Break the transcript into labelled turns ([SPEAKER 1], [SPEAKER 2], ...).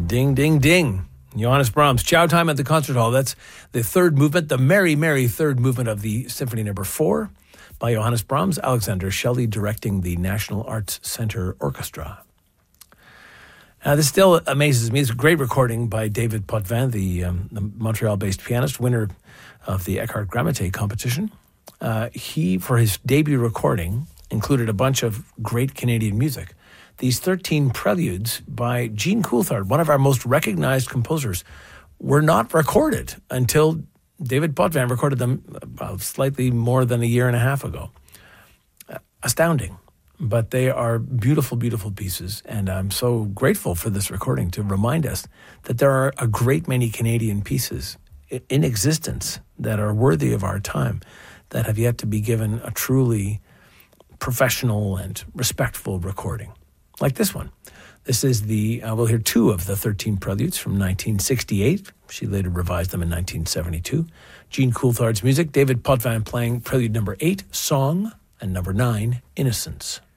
[SPEAKER 1] Ding, ding, ding. Johannes Brahms, Chow Time at the Concert Hall. That's the third movement, the Merry, Merry third movement of the Symphony No. 4 by Johannes Brahms, Alexander Shelley directing the National Arts Centre Orchestra. This still amazes me. It's a great recording by David Potvin, the Montreal-based pianist, winner of the Eckhart Grammaté competition. He, for his debut recording, included a bunch of great Canadian music. These 13 preludes by Jean Coulthard, one of our most recognized composers, were not recorded until David Potvin recorded them about slightly more than a year and a half ago. Astounding. But they are beautiful, beautiful pieces, and I'm so grateful for this recording to remind us that there are a great many Canadian pieces in existence that are worthy of our time that have yet to be given a truly professional and respectful recording. Like this one. This is we'll hear two of the 13 preludes from 1968. She later revised them in 1972. Jean Coulthard's music, David Potvin playing prelude number 8, Song, and number 9, Innocence.